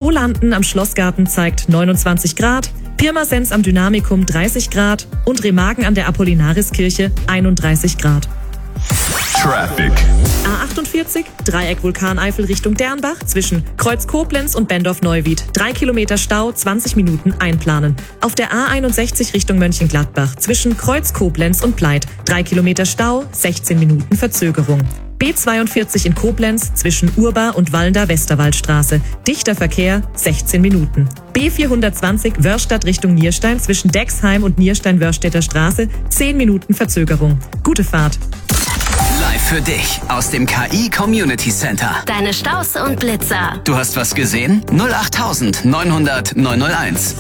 Volanten am Schlossgarten zeigt 29 Grad, Pirmasens am Dynamikum 30 Grad und Remagen an der Apollinariskirche 31 Grad. Traffic. A48, Dreieck Vulkaneifel Richtung Dernbach, zwischen Kreuz Koblenz und Bendorf-Neuwied. 3 Kilometer Stau, 20 Minuten einplanen. Auf der A61 Richtung Mönchengladbach, zwischen Kreuz Koblenz und Pleit. 3 Kilometer Stau, 16 Minuten Verzögerung. B42 in Koblenz, zwischen Urbar und Wallender Westerwaldstraße. Dichter Verkehr, 16 Minuten. B420 Wörstadt Richtung Nierstein, zwischen Dexheim und Nierstein-Wörstädter Straße. 10 Minuten Verzögerung. Gute Fahrt. Live für dich aus dem KI Community Center. Deine Staus und Blitzer. Du hast was gesehen? 08900 901.